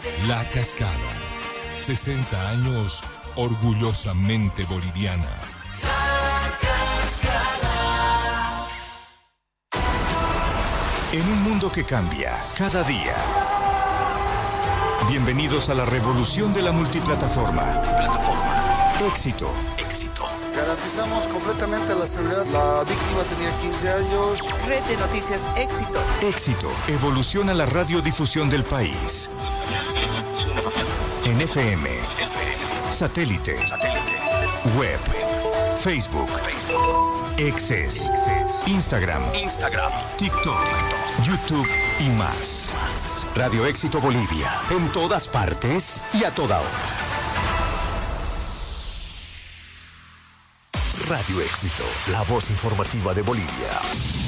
La Cascada. 60 años orgullosamente boliviana. La Cascada. En un mundo que cambia cada día. Bienvenidos a la revolución de la multiplataforma. Éxito. Garantizamos completamente la seguridad. La víctima tenía 15 años. Red de Noticias Éxito. Éxito. Evoluciona la radiodifusión del país. En FM. Satélite. Web. Facebook. Exes. Instagram. TikTok. YouTube y más. Radio Éxito Bolivia. En todas partes y a toda hora. Radio Éxito, la voz informativa de Bolivia.